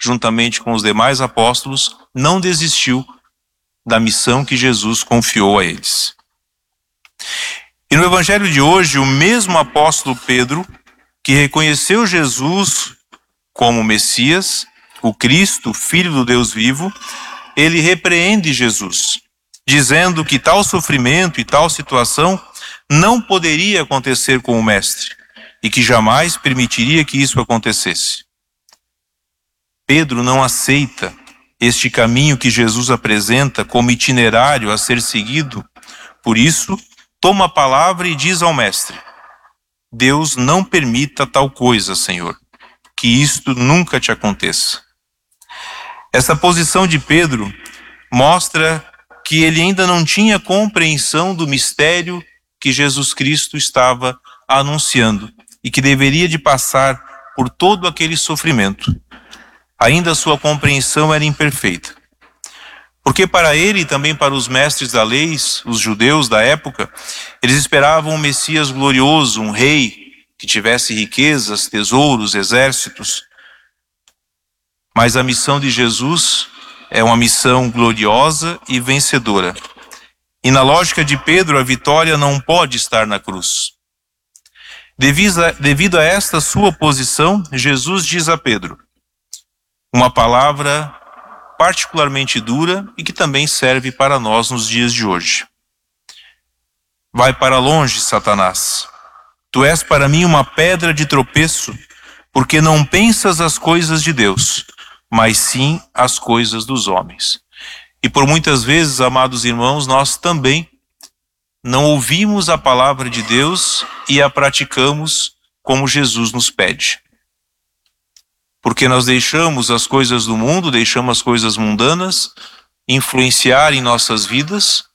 juntamente com os demais apóstolos, não desistiu da missão que Jesus confiou a eles. E no evangelho de hoje, o mesmo apóstolo Pedro, que reconheceu Jesus como Messias, o Cristo, Filho do Deus vivo, ele repreende Jesus, dizendo que tal sofrimento e tal situação não poderia acontecer com o Mestre e que jamais permitiria que isso acontecesse. Pedro não aceita este caminho que Jesus apresenta como itinerário a ser seguido, por isso, toma a palavra e diz ao Mestre: Deus não permita tal coisa, Senhor, que isto nunca te aconteça. Essa posição de Pedro mostra que ele ainda não tinha compreensão do mistério que Jesus Cristo estava anunciando e que deveria de passar por todo aquele sofrimento. Ainda a sua compreensão era imperfeita. Porque para ele e também para os mestres da lei, os judeus da época, eles esperavam um Messias glorioso, um rei que tivesse riquezas, tesouros, exércitos. Mas a missão de Jesus é uma missão gloriosa e vencedora. E na lógica de Pedro, a vitória não pode estar na cruz. Devido a esta sua posição, Jesus diz a Pedro uma palavra particularmente dura e que também serve para nós nos dias de hoje. Vai para longe, Satanás. Tu és para mim uma pedra de tropeço, porque não pensas as coisas de Deus, mas sim as coisas dos homens. E por muitas vezes, amados irmãos, nós também não ouvimos a palavra de Deus e a praticamos como Jesus nos pede. Porque nós deixamos as coisas do mundo, deixamos as coisas mundanas influenciar em nossas vidas,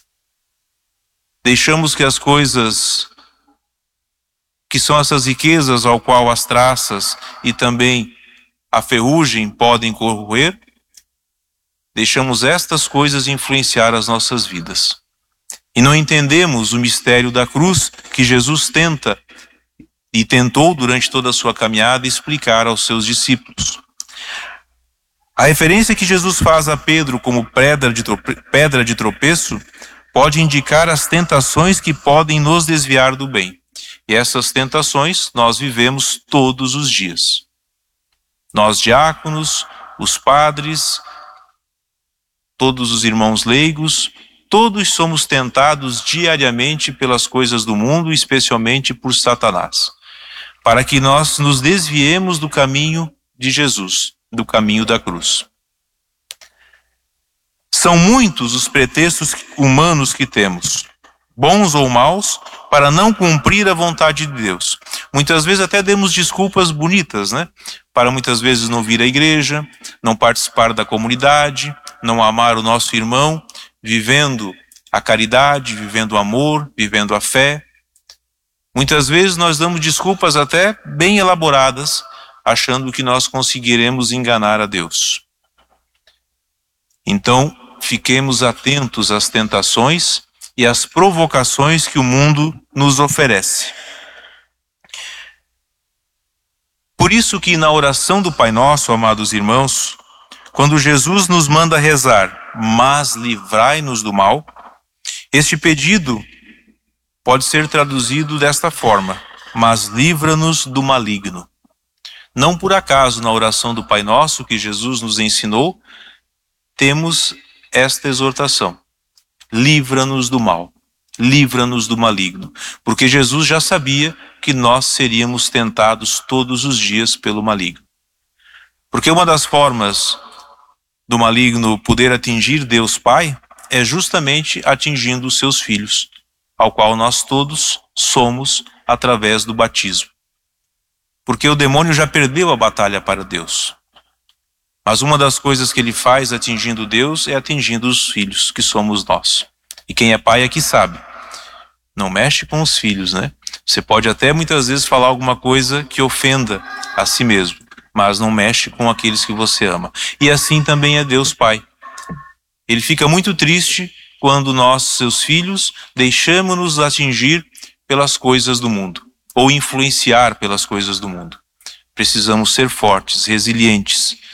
deixamos que as coisas que são essas riquezas ao qual as traças e também a ferrugem podem corroer, deixamos estas coisas influenciar as nossas vidas. E não entendemos o mistério da cruz que Jesus tenta e tentou durante toda a sua caminhada explicar aos seus discípulos. A referência que Jesus faz a Pedro como pedra de tropeço pode indicar as tentações que podem nos desviar do bem. E essas tentações nós vivemos todos os dias. Nós diáconos, os padres, todos os irmãos leigos, todos somos tentados diariamente pelas coisas do mundo, especialmente por Satanás, para que nós nos desviemos do caminho de Jesus, do caminho da cruz. São muitos os pretextos humanos que temos, bons ou maus, para não cumprir a vontade de Deus. Muitas vezes até demos desculpas bonitas, né? Para muitas vezes não vir à igreja, não participar da comunidade, não amar o nosso irmão, vivendo a caridade, vivendo o amor, vivendo a fé. Muitas vezes nós damos desculpas até bem elaboradas, achando que nós conseguiremos enganar a Deus. Então, fiquemos atentos às tentações e às provocações que o mundo nos oferece. Por isso que na oração do Pai Nosso, amados irmãos, quando Jesus nos manda rezar, mas livrai-nos do mal, este pedido pode ser traduzido desta forma: mas livra-nos do maligno. Não por acaso na oração do Pai Nosso que Jesus nos ensinou, temos esta exortação: livra-nos do mal, livra-nos do maligno. Porque Jesus já sabia que nós seríamos tentados todos os dias pelo maligno. Porque uma das formas do maligno poder atingir Deus Pai é justamente atingindo os seus filhos, ao qual nós todos somos através do batismo. Porque o demônio já perdeu a batalha para Deus. Mas uma das coisas que ele faz atingindo Deus é atingindo os filhos, que somos nós. E quem é pai aqui sabe, não mexe com os filhos, né? Você pode até muitas vezes falar alguma coisa que ofenda a si mesmo, mas não mexe com aqueles que você ama. E assim também é Deus Pai. Ele fica muito triste quando nós, seus filhos, deixamos-nos atingir pelas coisas do mundo, ou influenciar pelas coisas do mundo. Precisamos ser fortes, resilientes,